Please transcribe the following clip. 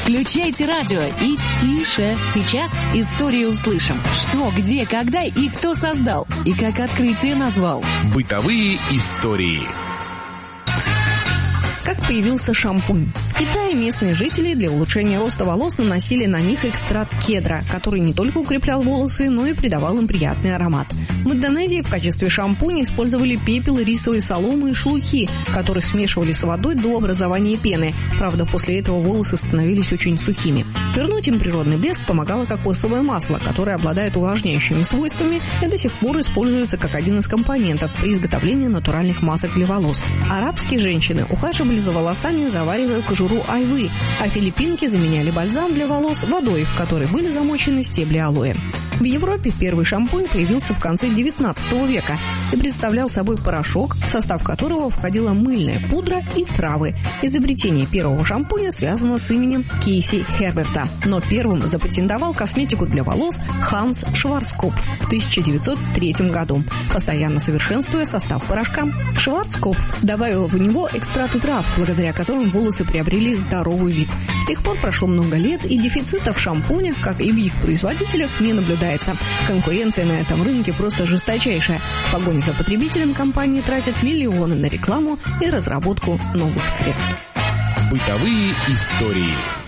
Включайте радио и тише. Сейчас историю услышим. Что, где, когда и кто создал. И как открытие назвал. Бытовые истории. Как появился шампунь? В Китае местные жители для улучшения роста волос наносили на них экстракт кедра, который не только укреплял волосы, но и придавал им приятный аромат. В Индонезии в качестве шампуня использовали пепел рисовой соломы и шелухи, которые смешивали с водой до образования пены. Правда, после этого волосы становились очень сухими. Вернуть им природный блеск помогало кокосовое масло, которое обладает увлажняющими свойствами и до сих пор используется как один из компонентов при изготовлении натуральных масок для волос. Арабские женщины ухаживали за волосами, заваривая кожуру айвы, а филиппинки заменяли бальзам для волос водой, в которой были замочены стебли алоэ. В Европе первый шампунь появился в конце XIX века и представлял собой порошок, в состав которого входила мыльная пудра и травы. Изобретение первого шампуня связано с именем Кейси Херберта, но первым запатентовал косметику для волос Ханс Шварцкопф в 1903 году, постоянно совершенствуя состав порошка. Шварцкопф добавил в него экстракты трав, благодаря которым волосы приобрели здоровый вид. С тех пор прошло много лет, и дефицита в шампунях, как и в их производителях, не наблюдается. Конкуренция на этом рынке просто жесточайшая. В погоне за потребителем компании тратят миллионы на рекламу и разработку новых средств. Бытовые истории.